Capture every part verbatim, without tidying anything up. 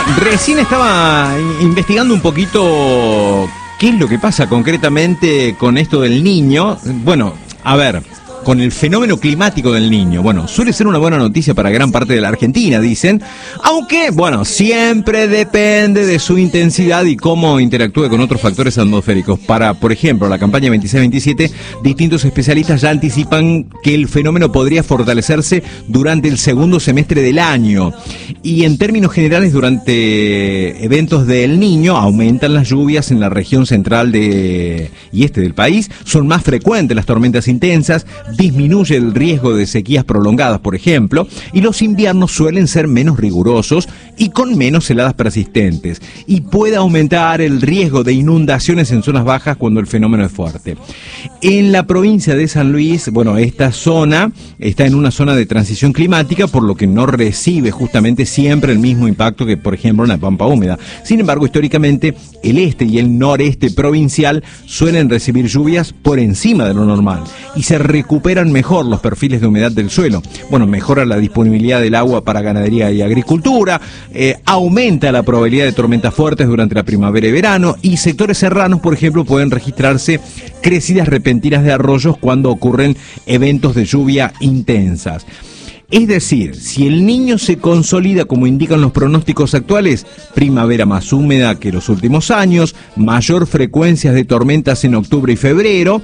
recién estaba investigando un poquito qué es lo que pasa concretamente con esto del Niño. Bueno, a ver, con el fenómeno climático del Niño. Bueno, suele ser una buena noticia para gran parte de la Argentina, dicen, aunque, bueno, siempre depende de su intensidad y cómo interactúe con otros factores atmosféricos. Para, por ejemplo, la campaña veintiséis veintisiete, distintos especialistas ya anticipan que el fenómeno podría fortalecerse durante el segundo semestre del año. Y en términos generales, durante eventos del Niño, aumentan las lluvias en la región central de y este del país, son más frecuentes las tormentas intensas, disminuye el riesgo de sequías prolongadas, por ejemplo, y los inviernos suelen ser menos rigurosos y con menos heladas persistentes, y puede aumentar el riesgo de inundaciones en zonas bajas cuando el fenómeno es fuerte. En la provincia de San Luis, bueno, esta zona está en una zona de transición climática, por lo que no recibe justamente siempre el mismo impacto que, por ejemplo, en la Pampa Húmeda. Sin embargo, históricamente, el este y el noreste provincial suelen recibir lluvias por encima de lo normal, y se recuperan mejor los perfiles de humedad del suelo. Bueno, mejora la disponibilidad del agua para ganadería y agricultura, eh, aumenta la probabilidad de tormentas fuertes durante la primavera y verano, y sectores serranos, por ejemplo, pueden registrarse crecidas repentinas de arroyos cuando ocurren eventos de lluvia intensas. Es decir, si el Niño se consolida como indican los pronósticos actuales, primavera más húmeda que los últimos años, mayor frecuencia de tormentas en octubre y febrero,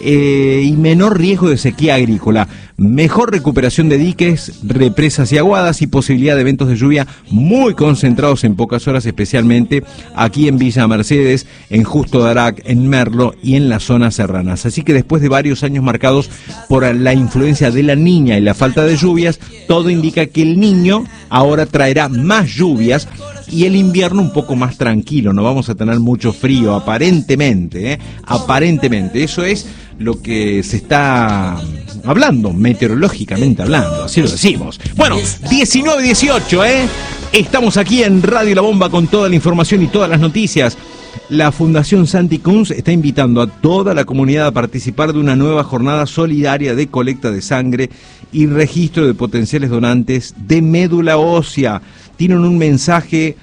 eh, y menor riesgo de sequía agrícola, mejor recuperación de diques, represas y aguadas, y posibilidad de eventos de lluvia muy concentrados en pocas horas, especialmente aquí en Villa Mercedes, en Justo Darac, en Merlo y en las zonas serranas. Así que después de varios años marcados por la influencia de la Niña y la falta de lluvias, todo indica que el Niño ahora traerá más lluvias y el invierno un poco más tranquilo. No vamos a tener mucho frío, aparentemente, ¿eh? Aparentemente. Eso es lo que se está hablando, meteorológicamente hablando, así lo decimos. Bueno, diecinueve dieciocho, ¿eh? Estamos aquí en Radio La Bomba con toda la información y todas las noticias. La Fundación Santi Kunz está invitando a toda la comunidad a participar de una nueva jornada solidaria de colecta de sangre y registro de potenciales donantes de médula ósea. Tienen un mensaje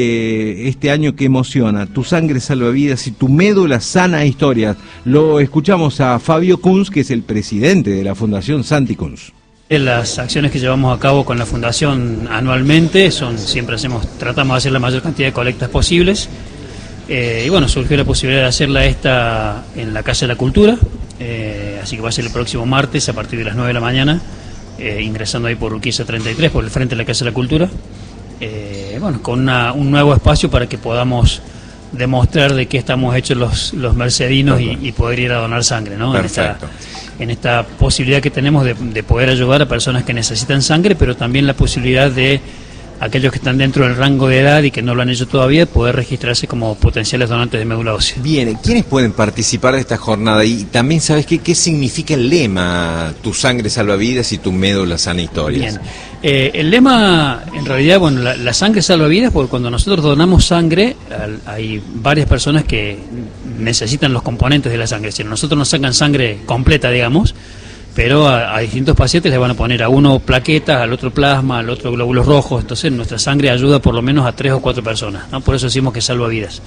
eh, este año que emociona: tu sangre salva vidas y tu médula sana historias. Lo escuchamos a Fabio Kunz, que es el presidente de la Fundación Santi Kunz. Las acciones que llevamos a cabo con la Fundación anualmente son, siempre hacemos, tratamos de hacer la mayor cantidad de colectas posibles. Eh, y bueno, surgió la posibilidad de hacerla esta en la Casa de la Cultura, eh, así que va a ser el próximo martes a partir de las nueve de la mañana, eh, ingresando ahí por Urquiza treinta y tres, por el frente de la Casa de la Cultura, eh, bueno, con una, un nuevo espacio para que podamos demostrar de qué estamos hechos los, los mercedinos y, y poder ir a donar sangre, ¿no? En esta, en esta posibilidad que tenemos de, de poder ayudar a personas que necesitan sangre, pero también la posibilidad de aquellos que están dentro del rango de edad y que no lo han hecho todavía, poder registrarse como potenciales donantes de médula ósea. Bien, ¿quiénes pueden participar de esta jornada? Y también, ¿sabes qué, qué significa el lema, tu sangre salva vidas y tu médula sana historias? Bien, eh, el lema, en realidad, bueno, la, la sangre salva vidas, porque cuando nosotros donamos sangre, al, hay varias personas que necesitan los componentes de la sangre. Si nosotros nos sacan sangre completa, digamos, pero a, a distintos pacientes le van a poner a uno plaquetas, al otro plasma, al otro glóbulos rojos. Entonces nuestra sangre ayuda por lo menos a tres o cuatro personas, ¿no? Por eso decimos que salva vidas.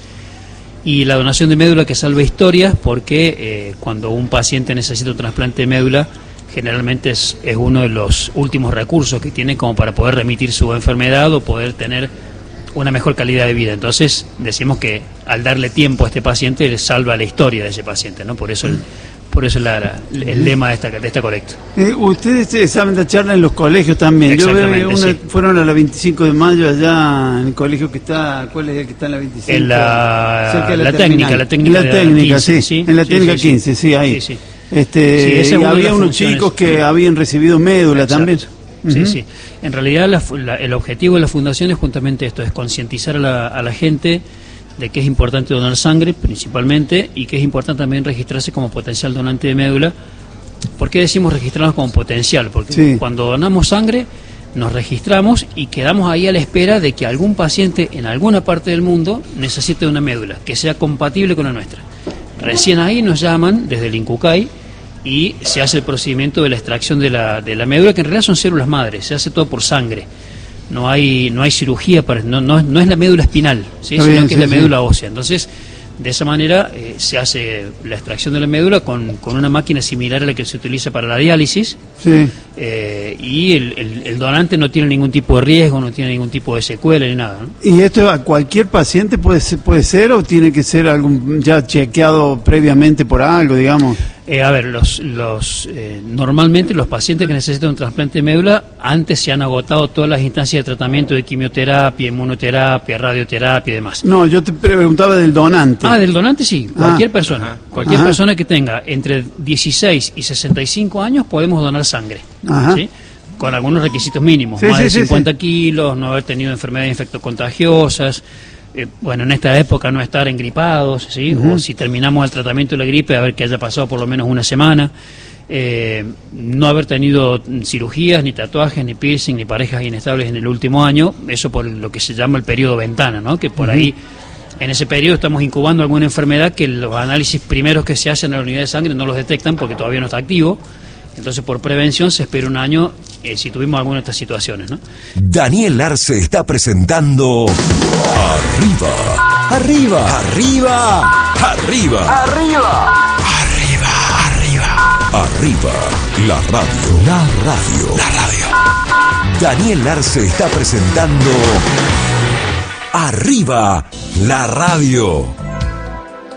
Y la donación de médula que salva historias, porque eh, cuando un paciente necesita un trasplante de médula, generalmente es, es uno de los últimos recursos que tiene como para poder remitir su enfermedad o poder tener una mejor calidad de vida. Entonces decimos que al darle tiempo a este paciente le salva la historia de ese paciente, ¿no? Por eso el Por eso la, la, el lema de esta, de esta colecta. Eh, ustedes eh, saben de charla en los colegios también. Yo veo una, sí. Fueron a la veinticinco de mayo allá en el colegio que está, ¿cuál es el que está en la veinticinco? En la, Cerca de la, la técnica, la técnica. La técnica, quince, sí, sí. En la sí, técnica sí, quince, sí, ahí. Sí, sí. Este, sí, y había unos chicos que habían recibido médula. Exacto. También. Sí, uh-huh. sí. En realidad la, la, el objetivo de la fundación es justamente esto, es concientizar a la, a la gente de que es importante donar sangre principalmente y que es importante también registrarse como potencial donante de médula. ¿Por qué decimos registrarnos como potencial? Porque sí. Cuando donamos sangre nos registramos y quedamos ahí a la espera de que algún paciente en alguna parte del mundo necesite una médula que sea compatible con la nuestra. Recién ahí nos llaman desde el INCUCAI y se hace el procedimiento de la extracción de la, de la médula, que en realidad son células madres, se hace todo por sangre. no hay no hay cirugía, para, no, no, no es la médula espinal, ¿sí? Está sino bien, que sí, es la sí. médula ósea. Entonces, de esa manera eh, se hace la extracción de la médula con, con una máquina similar a la que se utiliza para la diálisis, Sí. eh, y el, el, el donante no tiene ningún tipo de riesgo, no tiene ningún tipo de secuela ni nada, ¿no? ¿Y esto a cualquier paciente puede ser, puede ser o tiene que ser algún ya chequeado previamente por algo, digamos? Eh, a ver, los, los eh, normalmente los pacientes que necesitan un trasplante de médula antes se han agotado todas las instancias de tratamiento de quimioterapia, inmunoterapia, radioterapia y demás. No, yo te preguntaba del donante. Ah, del donante sí, cualquier Ah. persona. Ajá. Cualquier Ajá. persona que tenga entre dieciséis y sesenta y cinco años podemos donar sangre. Ajá. ¿Sí? Con algunos requisitos mínimos, Sí, más sí, de sí, cincuenta sí. kilos, no haber tenido enfermedades infectocontagiosas, eh, bueno, en esta época no estar engripados, ¿sí? Ujú. O si terminamos el tratamiento de la gripe, a ver que haya pasado por lo menos una semana, eh, no haber tenido cirugías, ni tatuajes, ni piercing, ni parejas inestables en el último año, eso por lo que se llama el periodo ventana, ¿no? Que por ahí, en ese periodo estamos incubando alguna enfermedad que los análisis primeros que se hacen en la unidad de sangre no los detectan porque todavía no está activo. Entonces, por prevención, se espera un año eh, si tuvimos alguna de estas situaciones, ¿no? Daniel Arce está presentando Arriba, Arriba, Arriba, Arriba, Arriba, Arriba, Arriba, Arriba, la radio, la radio, la radio. Daniel Arce está presentando Arriba, la radio.